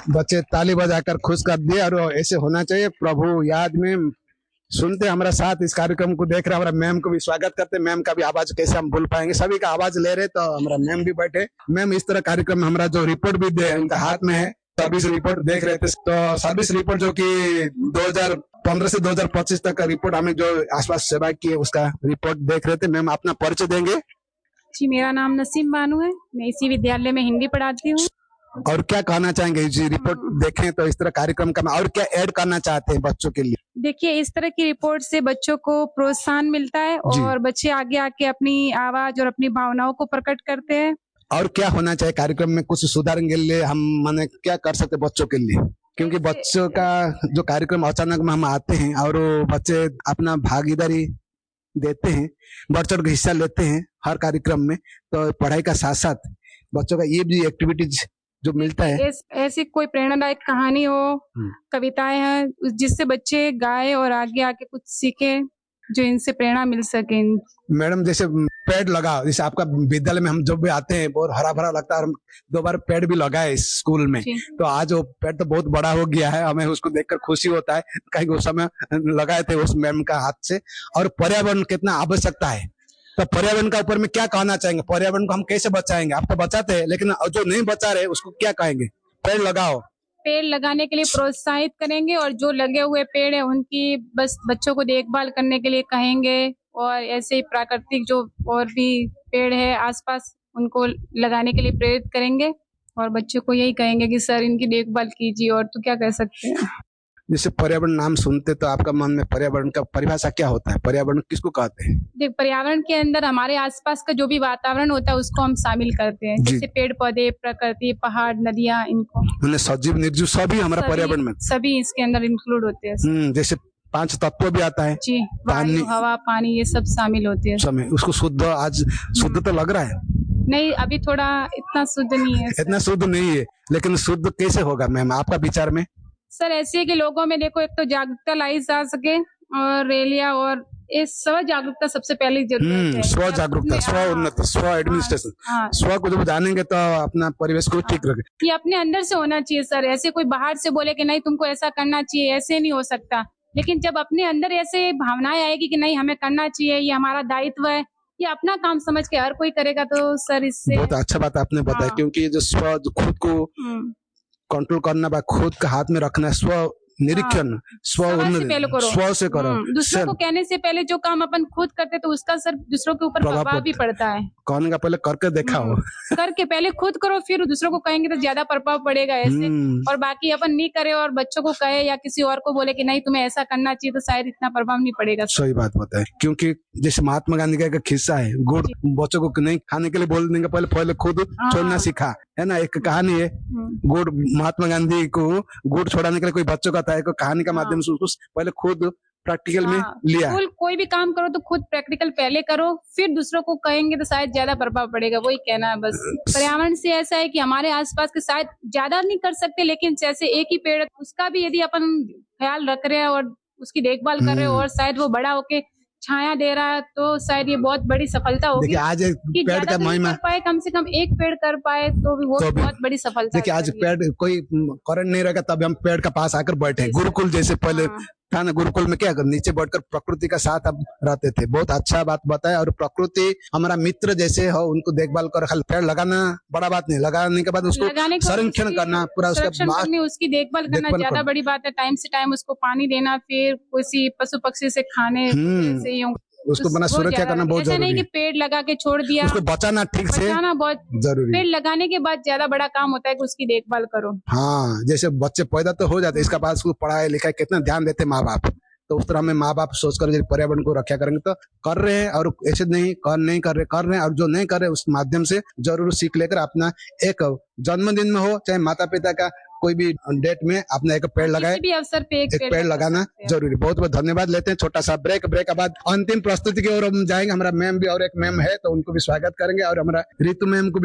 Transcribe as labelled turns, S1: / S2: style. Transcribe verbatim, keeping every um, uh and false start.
S1: बच्चे ताली बजाकर खुश कर दिए और ऐसे होना चाहिए। प्रभु याद में सुनते हमारा साथ इस कार्यक्रम को देख रहे, हमारा मैम को भी स्वागत करते। मैम का भी आवाज कैसे हम भूल पाएंगे, सभी का आवाज ले रहे, तो हमारा मैम भी बैठे। मैम इस तरह कार्यक्रम में हमारा जो रिपोर्ट भी दे उनका हाथ में है, सर्विस रिपोर्ट देख रहे थे। तो सर्विस रिपोर्ट जो कि दो हज़ार पंद्रह से दो हज़ार पच्चीस तक का रिपोर्ट हमें जो आसपास सेवा की है उसका रिपोर्ट देख रहे थे। मैम अपना परिचय देंगे?
S2: जी, मेरा नाम नसीम बानू है, मैं इसी विद्यालय में हिंदी पढ़ाती हूँ।
S1: और क्या कहना चाहेंगे जी रिपोर्ट देखें तो इस तरह कार्यक्रम का और क्या ऐड करना चाहते हैं बच्चों के लिए?
S2: देखिए, इस तरह की रिपोर्ट से बच्चों को प्रोत्साहन मिलता है और बच्चे आगे आके अपनी आवाज और अपनी भावनाओं को प्रकट करते हैं।
S1: और क्या होना चाहिए कार्यक्रम में कुछ सुधार के लिए, हम माने क्या कर सकते बच्चों के लिए? क्योंकि बच्चों का जो कार्यक्रम अचानक में हम आते हैं और बच्चे अपना भागीदारी देते हैं, बढ़ चढ़ के हिस्सा लेते हैं हर कार्यक्रम में, तो पढ़ाई का साथ साथ बच्चों का ये भी एक्टिविटीज जो मिलता है।
S2: ऐसी कोई प्रेरणादायक कहानी हो, कविताएं हैं जिससे बच्चे गाए और आगे आके कुछ सीखे, जो इनसे प्रेरणा मिल सके।
S1: मैडम जैसे पेड़ लगा, जैसे आपका विद्यालय में हम जब भी आते हैं बहुत हरा भरा लगता है, हम दो बार पेड़ भी लगाए स्कूल में, तो आज वो पेड़ तो बहुत बड़ा हो गया है, हमें उसको देखकर खुशी होता है, कहीं उस समय लगाए थे उस मैम का हाथ से। और पर्यावरण कितना आवश्यकता है, तो पर्यावरण का ऊपर में क्या कहना चाहेंगे? पर्यावरण को हम कैसे बचाएंगे? आप तो बचाते हैं, लेकिन जो नहीं बचा रहे उसको क्या कहेंगे? पेड़ लगाओ,
S2: पेड़ लगाने के लिए प्रोत्साहित करेंगे और जो लगे हुए पेड़ है उनकी बस बच्चों को देखभाल करने के लिए कहेंगे, और ऐसे ही प्राकृतिक जो और भी पेड़ है आसपास उनको लगाने के लिए प्रेरित करेंगे और बच्चों को यही कहेंगे कि सर इनकी देखभाल कीजिए। और तो क्या कह सकते हैं?
S1: जैसे पर्यावरण नाम सुनते तो आपका मन में पर्यावरण का परिभाषा क्या होता है? पर्यावरण किसको कहते हैं?
S2: देख, पर्यावरण के अंदर हमारे आसपास का जो भी वातावरण होता है उसको हम शामिल करते हैं, जैसे पेड़ पौधे, प्रकृति, पहाड़, नदियाँ, इनको
S1: सजीव निर्जीव सभी हमारा पर्यावरण में
S2: सभी इसके अंदर इंक्लूड होते हैं।
S1: जैसे पांच तत्व भी आता है
S2: जी, पानी, हवा, पानी, ये सब शामिल होते हैं समय।
S1: उसको शुद्ध, आज शुद्ध तो लग रहा है?
S2: नहीं, अभी थोड़ा इतना शुद्ध नहीं है।
S1: इतना शुद्ध नहीं है, लेकिन शुद्ध कैसे होगा मैम आपका विचार में?
S2: सर ऐसे है कि लोगों में देखो एक तो जागरूकता लाई जा सके, और रैलियां और ये स्व जागरूकता सबसे पहले जरूरत है।
S1: स्व जागरूकता, स्व उन्नत, स्व एडमिनिस्ट्रेशन, स्व को जब जानेंगे तो अपना परिवेश को ठीक रखे।
S2: ये अपने अंदर से होना चाहिए सर, ऐसे कोई बाहर से बोले कि नहीं तुमको ऐसा करना चाहिए, ऐसे नहीं हो सकता। लेकिन जब अपने अंदर ऐसे भावनाएं आएगी कि नहीं हमें करना चाहिए, ये हमारा दायित्व है, ये अपना काम समझ के हर कोई करेगा, तो सर इससे
S1: बहुत अच्छा बात आपने बताया। क्योंकि जो स्व खुद को कंट्रोल करना, बा खुद का हाथ में रखना, स्व निरीक्षण, स्व स्व से करो।
S2: दूसरों को कहने से पहले जो काम अपन खुद करते तो उसका सर दूसरों के ऊपर प्रभाव भी पड़ता है।
S1: कहने का पहले करके देखा हो,
S2: करके पहले खुद करो फिर दूसरों को कहेंगे तो ज्यादा प्रभाव पड़ेगा ऐसे। और बाकी अपन नहीं करे और बच्चों को कहे या किसी और को बोले कि नहीं तुम्हें ऐसा करना चाहिए, तो शायद इतना प्रभाव नहीं पड़ेगा।
S1: सही बात बताए। क्योंकि जैसे महात्मा गांधी का एक किस्सा है, गुड़ बच्चों को नहीं खाने के लिए बोल देंगे, पहले पहले खुद छोड़ना सीखा है ना। एक कहानी है, गुड़, महात्मा गांधी को गुड़ छोड़ाने के लिए कोई बच्चों का था, एक कहानी का माध्यम से उसको पहले खुद प्रैक्टिकल में लिया।
S2: कोई भी काम करो तो खुद प्रैक्टिकल पहले करो, फिर दूसरों को कहेंगे तो शायद ज्यादा प्रभाव पड़ेगा, वही कहना है बस। पर्यावरण से ऐसा है कि हमारे आसपास के शायद ज्यादा नहीं कर सकते, लेकिन जैसे एक ही पेड़ उसका भी यदि अपन ख्याल रख रहे हैं और उसकी देखभाल कर रहे हो और शायद वो बड़ा होके छाया दे रहा है, तो शायद ये बहुत बड़ी सफलता होगी।
S1: देखिए आज पेड़ का महिमा
S2: कर पाए, कम से कम एक पेड़ कर पाए तो भी वो तो बहुत बड़ी सफलता।
S1: देखिए आज पेड़ कोई करंट नहीं रहेगा तब हम पेड़ का पास आकर बैठे, गुरुकुल जैसे पहले था ना, गुरुकुल में क्या कर नीचे बैठकर प्रकृति का साथ अब रहते थे। बहुत अच्छा बात बताया। और प्रकृति हमारा मित्र जैसे हो, उनको देखभाल कर, खाली पेड़ लगाना बड़ा बात नहीं, लगाने के बाद उसको संरक्षण करना, पूरा उसका
S2: उसकी देखभाल करना ज्यादा बड़ी बात है। टाइम से टाइम उसको पानी देना, फिर किसी पशु पक्षी से खाने से
S1: उसको बना सुरक्षा करना बहुत जरूरी है।
S2: नहीं कि पेड़ लगा के छोड़ दिया,
S1: उसको बचाना ठीक से
S2: बचाना बहुत जरूरी। पेड़ लगाने के बाद ज्यादा बड़ा काम होता है कि उसकी देखभाल करो।
S1: हाँ, जैसे बच्चे पैदा तो हो जाते, इसका बाद उसको पढ़ाई लिखाई कितना ध्यान देते माँ बाप, तो उस तरह में माँ बाप सोचकर पर्यावरण को रक्षा करेंगे तो कर रहे हैं। और ऐसे नहीं कर नहीं कर रहे कर रहे हैं, और जो नहीं कर रहे उस माध्यम से जरूर सीख लेकर अपना एक जन्मदिन में हो चाहे माता पिता का कोई भी डेट में अपना एक पेड़ लगाए,
S2: भी अवसर पे एक,
S1: एक पेड़, पेड़ लगाना जरूरी। बहुत बहुत धन्यवाद। लेते हैं छोटा सा ब्रेक, ब्रेक के बाद अंतिम प्रस्तुति की ओर हम जाएंगे। हमारा मैम भी और एक मैम है तो उनको भी स्वागत करेंगे, और हमारा ऋतु मैम को